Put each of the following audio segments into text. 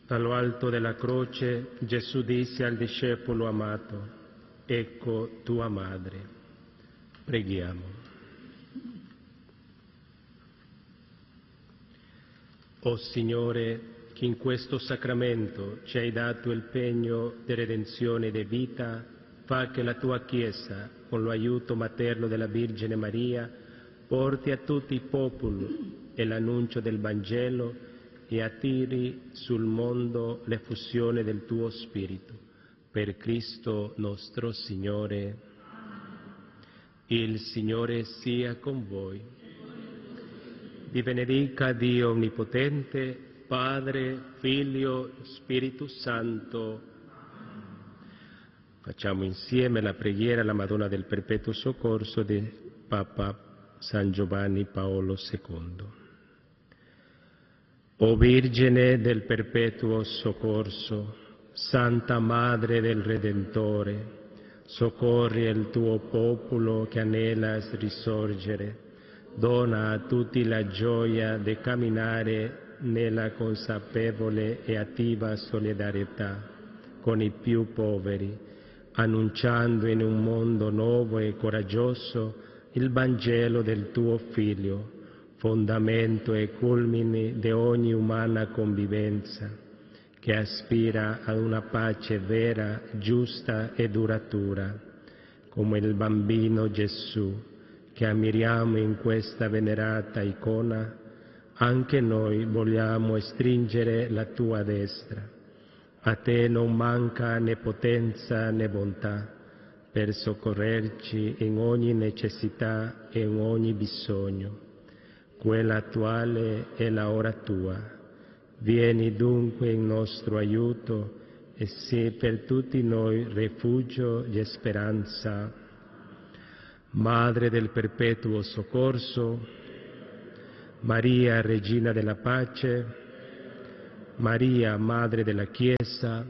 Dallo alto della croce Gesù disse al discepolo amato: ecco tua madre. Preghiamo. O Signore, che in questo sacramento ci hai dato il pegno di redenzione e di vita, fa che la tua Chiesa, con l'aiuto materno della Vergine Maria, porti a tutti i popoli l'annuncio del Vangelo e attiri sul mondo l'effusione del tuo Spirito. Per Cristo nostro Signore. Il Signore sia con voi. Vi benedica Dio Onnipotente, Padre, Figlio, Spirito Santo. Facciamo insieme la preghiera alla Madonna del Perpetuo Soccorso di Papa San Giovanni Paolo II. O Vergine del Perpetuo Soccorso, Santa Madre del Redentore, soccorri il tuo popolo che anela a risorgere, dona a tutti la gioia di camminare nella consapevole e attiva solidarietà con i più poveri, annunciando in un mondo nuovo e coraggioso il Vangelo del tuo Figlio, fondamento e culmine di ogni umana convivenza, che aspira ad una pace vera, giusta e duratura, come il bambino Gesù, che ammiriamo in questa venerata icona. Anche noi vogliamo stringere la tua destra. A te non manca né potenza né bontà per soccorrerci in ogni necessità e in ogni bisogno. Quella attuale è la ora tua. Vieni dunque in nostro aiuto e sii per tutti noi rifugio di speranza. Madre del Perpetuo Soccorso, Maria Regina della Pace, Maria Madre della Chiesa,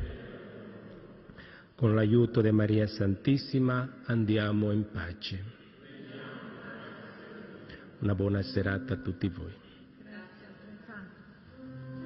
con l'aiuto di Maria Santissima andiamo in pace. Una buona serata a tutti voi.